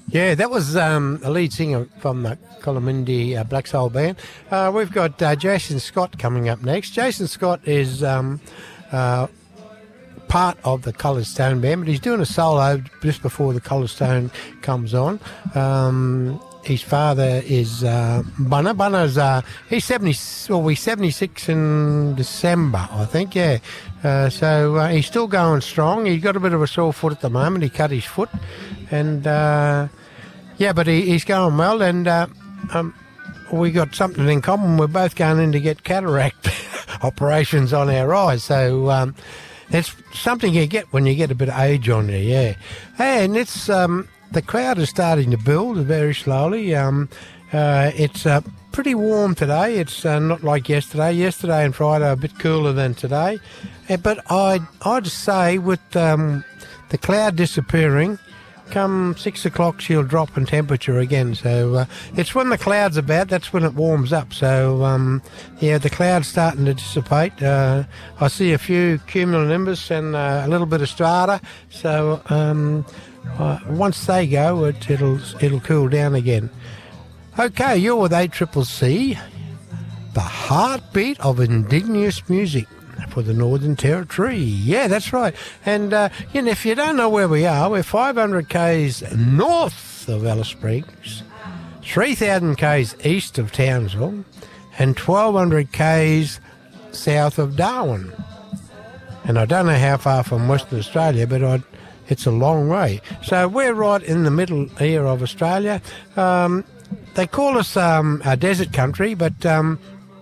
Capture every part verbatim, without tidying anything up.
Yeah, that was um, a lead singer from the Colomindy uh, Black Soul Band. Uh, we've got uh, Jason Scott coming up next. Jason Scott is um, uh, part of the Coloured Stone Band, but he's doing a solo just before the Coloured Stone comes on. Um, his father is uh, Bunner. Bunner's uh, he's seventy. Well, he's seventy-six in December, I think. Yeah. Uh, so uh, he's still going strong. He's got a bit of a sore foot at the moment. He cut his foot, and. Uh, Yeah, but he, he's going well, and uh, um, we got something in common. We're both going in to get cataract operations on our eyes, so um, it's something you get when you get a bit of age on you, yeah. And it's um, the crowd is starting to build very slowly. Um, uh, it's uh, pretty warm today. It's uh, not like yesterday. Yesterday and Friday are a bit cooler than today. Uh, but I'd, I'd say with um, the cloud disappearing, come six o'clock, she'll drop in temperature again. So uh, it's when the clouds are bad, that's when it warms up. So, um, yeah, the cloud's starting to dissipate. Uh, I see a few cumulonimbus and uh, a little bit of strata. So um, uh, once they go, it, it'll it'll cool down again. Okay, you're with eight C C C, the heartbeat of indigenous music for the Northern Territory. Yeah, that's right. And, uh, you know, if you don't know where we are, we're five hundred kays north of Alice Springs, three thousand kays east of Townsville, and twelve hundred kays south of Darwin. And I don't know how far from Western Australia, but I'd, it's a long way. So we're right in the middle here of Australia. Um, they call us um, a desert country, but um,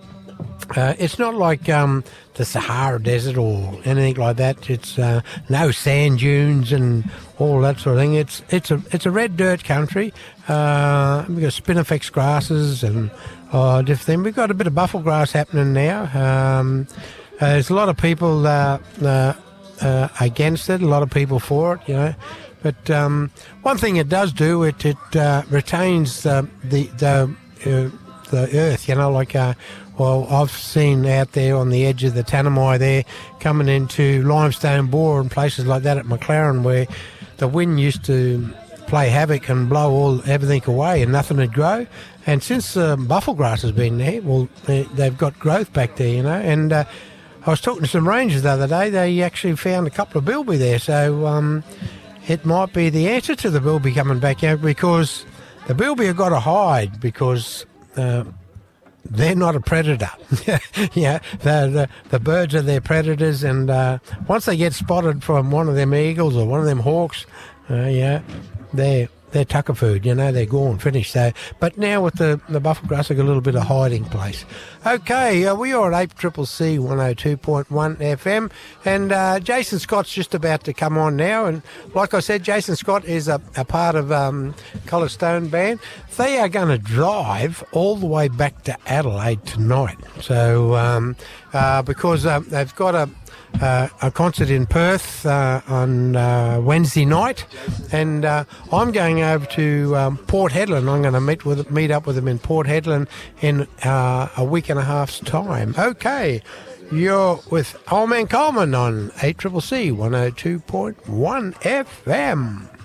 uh, it's not like um, the Sahara Desert or anything like that. It's uh, no sand dunes and all that sort of thing. It's it's a it's a red dirt country. Uh, we've got spinifex grasses and uh, different things. We've got a bit of buffalo grass happening now. Um, uh, there's a lot of people uh, uh, uh, against it, a lot of people for it, you know. But um, one thing it does do, it it uh, retains uh, the the uh, the earth, you know, like. Uh, Well, I've seen out there on the edge of the Tanami there, coming into Limestone Bore and places like that at McLaren, where the wind used to play havoc and blow all everything away and nothing would grow. And since um, buffalo grass has been there, well, they, they've got growth back there, you know. And uh, I was talking to some rangers the other day. They actually found a couple of bilby there, so um, it might be the answer to the bilby coming back out, because the bilby have got to hide because. Uh, They're not a predator. yeah, the, the the birds are their predators, and uh, once they get spotted from one of them eagles or one of them hawks, uh, yeah, they're they're tucker food. You know, they're gone, finished. So, but now with the the buffalo grass, they've got a little bit of hiding place. Okay, uh, we are at eight C C C one oh two point one F M, and uh, Jason Scott's just about to come on now. And like I said, Jason Scott is a, a part of um, Coloured Stone Band. They are going to drive all the way back to Adelaide tonight. So um, uh, because uh, they've got a Uh, a concert in Perth uh, on uh, Wednesday night, and uh, I'm going over to um, Port Hedland. I'm going to meet with meet up with them in Port Hedland in uh, a week and a half's time. Okay, you're with Old Man Coleman on eight C C C one oh two point one F M.